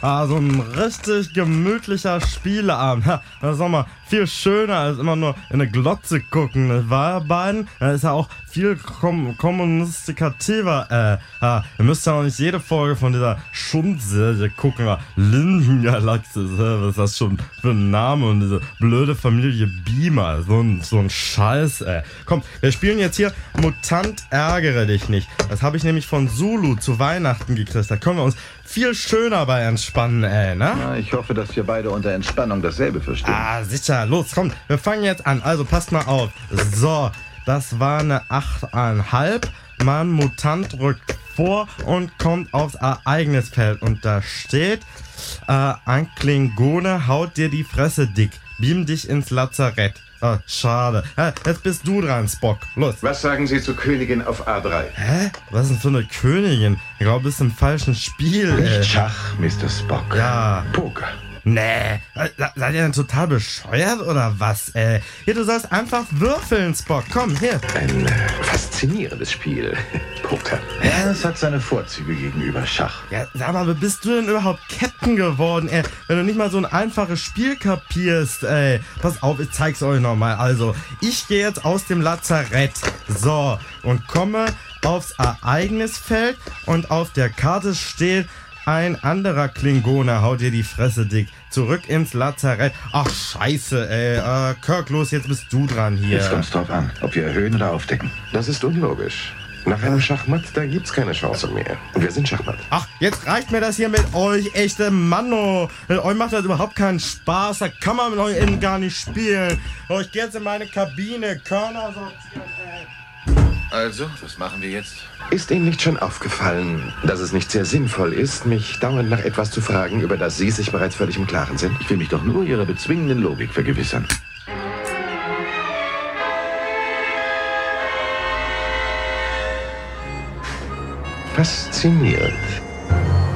So ein richtig gemütlicher Spieleabend. Ha, das ist doch mal viel schöner als immer nur in eine Glotze gucken, nicht wahr, beiden? Das ist ja auch viel kommunistikativer. Ihr müsst ja auch nicht jede Folge von dieser Schundserie gucken. Lindengalaxis, was ist das schon für ein Name? Und diese blöde Familie Beamer. So ein Scheiß, Komm, wir spielen jetzt hier Mutant ärgere dich nicht. Das habe ich nämlich von Zulu zu Weihnachten gekriegt. Da können wir uns viel schöner bei entspannen, ne? Na, ich hoffe, dass wir beide unter Entspannung dasselbe verstehen. Sicher. Los, komm, wir fangen jetzt an. Also, passt mal auf. So, das war eine 8,5. Mann, Mutant rückt vor und kommt aufs Ereignisfeld. Und da steht, ein Klingone haut dir die Fresse dick. Beam dich ins Lazarett. Schade. Jetzt bist du dran, Spock. Los. Was sagen Sie zur Königin auf A3? Hä? Was ist denn für eine Königin? Ich glaube, du bist im falschen Spiel, Nicht Schach, Mr. Spock. Ja. Poker. Nee, seid ihr denn total bescheuert oder was, Hier, du sollst einfach würfeln, Spock. Komm, hier. Ein faszinierendes Spiel. Poker. Ja, es hat seine Vorzüge gegenüber Schach. Ja, sag mal, wie bist du denn überhaupt Captain geworden, wenn du nicht mal so ein einfaches Spiel kapierst, Pass auf, ich zeig's euch nochmal. Also, ich gehe jetzt aus dem Lazarett. So, und komme aufs Ereignisfeld und auf der Karte steht: ein anderer Klingone haut dir die Fresse dick. Zurück ins Lazarett. Ach, scheiße, Kirk, los, jetzt bist du dran hier. Jetzt kommt's drauf an, ob wir erhöhen oder aufdecken. Das ist unlogisch. Nach einem Schachmatt, da gibt's keine Chance mehr. Wir sind Schachmatt. Ach, jetzt reicht mir das hier mit euch, echte Manno. Mit euch macht das überhaupt keinen Spaß. Da kann man mit euch eben gar nicht spielen. So, ich gehe jetzt in meine Kabine. Körner sortieren, Also, was machen wir jetzt? Ist Ihnen nicht schon aufgefallen, dass es nicht sehr sinnvoll ist, mich dauernd nach etwas zu fragen, über das Sie sich bereits völlig im Klaren sind? Ich will mich doch nur Ihrer bezwingenden Logik vergewissern. Faszinierend.